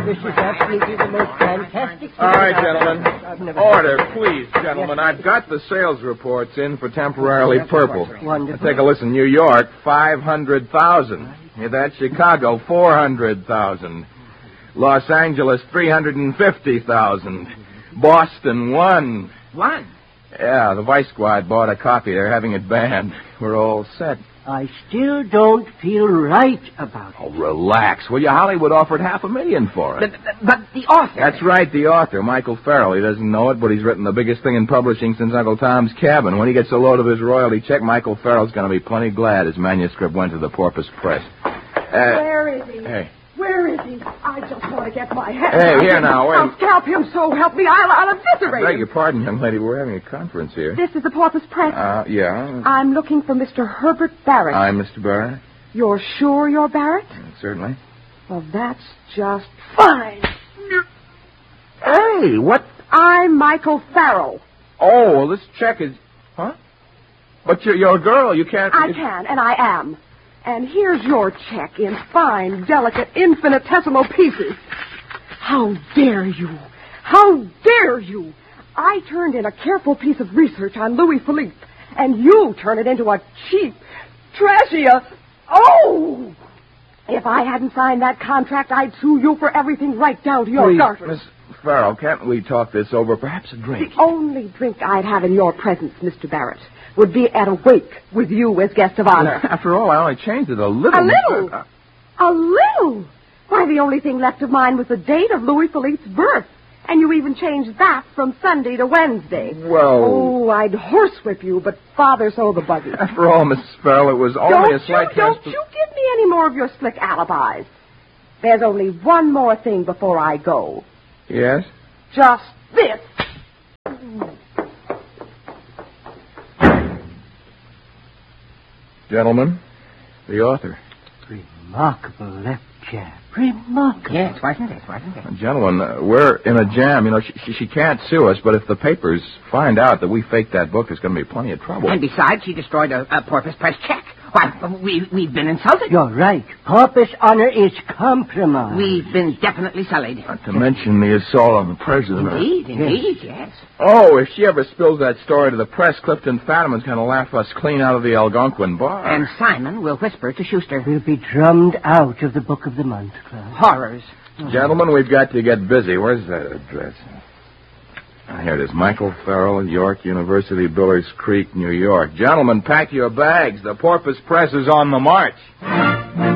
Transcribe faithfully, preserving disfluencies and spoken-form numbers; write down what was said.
This is absolutely the most fantastic... All right, gentlemen. Order, please, gentlemen. I've got the sales reports in for Temporarily Purple. Wonderful. Take a listen. New York, five hundred thousand. Hear that? Chicago, four hundred thousand. Los Angeles, three hundred fifty thousand. Boston, one. One? Yeah, the Vice Squad bought a copy. They're having it banned. We're all set. I still don't feel right about it. Oh, relax, will you? Hollywood offered half a million for it. But, but the author... That's right, the author, Michael Farrell. He doesn't know it, but he's written the biggest thing in publishing since Uncle Tom's Cabin. When he gets a load of his royalty check, Michael Farrell's going to be plenty glad his manuscript went to the Porpoise Press. Uh, Where is he? Hey. Where is he? I just want to get my head. Hey, here now, wait. I'll scalp him, so help me. I'll, I'll eviscerate I beg him. your pardon, young lady. We're having a conference here. This is the Porpoise Press. Uh, yeah. I'm looking for Mister Herbert Barrett. I'm Mister Barrett. You're sure you're Barrett? Uh, certainly. Well, that's just fine. Hey, what? I'm Michael Farrell. Oh, well, this check is... Huh? But you're, you're a girl. You can't... I can, and I am. And here's your check in fine, delicate, infinitesimal pieces. How dare you? How dare you? I turned in a careful piece of research on Louis Philippe, and you turn it into a cheap, trashy, uh, oh! If I hadn't signed that contract, I'd sue you for everything right down to your Please, garters. Miss Farrell, can't we talk this over? Perhaps a drink. The only drink I'd have in your presence, Mister Barrett, would be at a wake with you as guest of honor. After all, I only changed it a little. A little? Uh, a little? Why, the only thing left of mine was the date of Louis Philippe's birth. And you even changed that from Sunday to Wednesday. Well... Oh, I'd horsewhip you, but father so the buggy. After all, Miss Farrell, it was only don't a slight... You, don't trans- you give me any more of your slick alibis. There's only one more thing before I go. Yes? Just this. Gentlemen, the author. Remarkable left jab. Remarkable. Yes, wasn't it? Wasn't it? Gentlemen, uh, we're in a jam. You know, she, she, she can't sue us, but if the papers find out that we faked that book, there's going to be plenty of trouble. And besides, she destroyed a, a Porpoise Press check. Why, we, we've been insulted. You're right. Porpoise honor is compromised. We've been definitely sullied. Not to mention the assault on the president. Indeed, indeed, yes. Oh, if she ever spills that story to the press, Clifton Fadiman's going to laugh us clean out of the Algonquin bar. And Simon will whisper to Schuster. We'll be drummed out of the Book of the Month Club. Horrors. Gentlemen, we've got to get busy. Where's that address? Ah, here it is. Michael Farrell, York University, Billers Creek, New York. Gentlemen, pack your bags. The Porpoise Press is on the march.